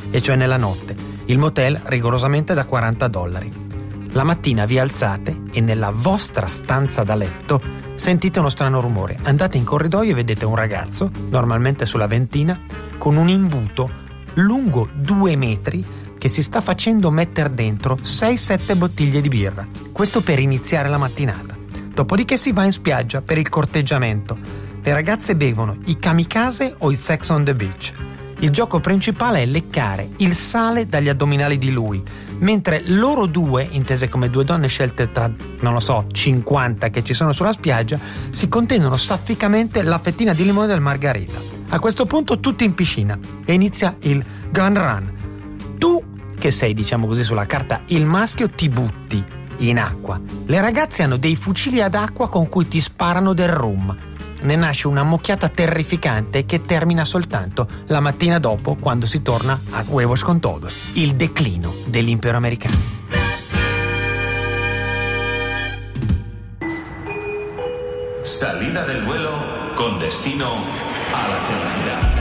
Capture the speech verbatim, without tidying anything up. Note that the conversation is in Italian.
e cioè nella notte. Il motel rigorosamente da quaranta dollari. La mattina vi alzate e nella vostra stanza da letto sentite uno strano rumore. Andate in corridoio e vedete un ragazzo, normalmente sulla ventina, con un imbuto lungo due metri che si sta facendo mettere dentro sei sette bottiglie di birra. Questo per iniziare la mattinata. Dopodiché si va in spiaggia per il corteggiamento. Le ragazze bevono i kamikaze o il sex on the beach. Il gioco principale è leccare il sale dagli addominali di lui, mentre loro due, intese come due donne scelte tra, non lo so, cinquanta che ci sono sulla spiaggia, si contendono safficamente la fettina di limone del margarita. A questo punto tutti in piscina e inizia il gun run. Tu, che sei, diciamo così, sulla carta il maschio, ti butti in acqua. Le ragazze hanno dei fucili ad acqua con cui ti sparano del rum. Ne nasce una mocchiata terrificante che termina soltanto la mattina dopo, quando si torna a Huevos con Todos, il declino dell'impero americano. Salida del vuelo con destino a la felicidad.